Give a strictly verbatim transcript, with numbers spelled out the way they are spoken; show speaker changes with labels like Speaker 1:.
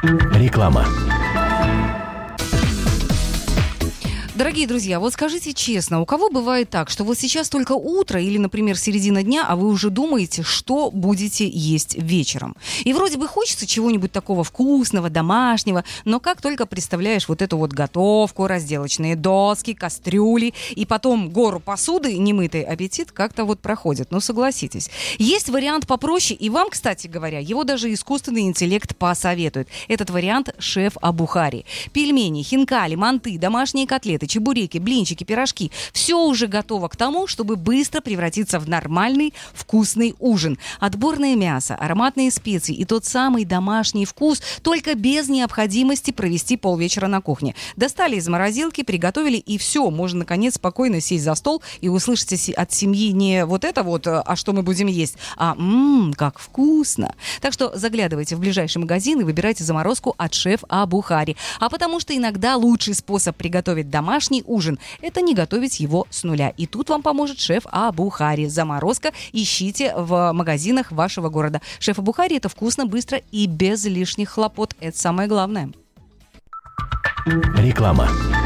Speaker 1: Реклама.
Speaker 2: Дорогие друзья, вот скажите честно, у кого бывает так, что вот сейчас только утро или, например, середина дня, а вы уже думаете, что будете есть вечером? И вроде бы хочется чего-нибудь такого вкусного, домашнего, но как только представляешь вот эту вот готовку, разделочные доски, кастрюли и потом гору посуды, немытый аппетит как-то вот проходит. Ну, согласитесь. Есть вариант попроще, и вам, кстати говоря, его даже искусственный интеллект посоветует. Этот вариант — шеф Абухари. Пельмени, хинкали, манты, домашние котлеты, чебуреки, блинчики, пирожки. Все уже готово к тому, чтобы быстро превратиться в нормальный вкусный ужин. Отборное мясо, ароматные специи и тот самый домашний вкус, только без необходимости провести полвечера на кухне. Достали из морозилки, приготовили, и все. Можно, наконец, спокойно сесть за стол и услышать от семьи не вот это вот, а что мы будем есть, а ммм, как вкусно. Так что заглядывайте в ближайший магазин и выбирайте заморозку от шеф Абухари. А потому что иногда лучший способ приготовить домашний ужин – это не готовить его с нуля. И тут вам поможет шеф Абухари. Заморозка ищите в магазинах вашего города. Шеф Абухари – это вкусно, быстро и без лишних хлопот. Это самое главное.
Speaker 1: Реклама.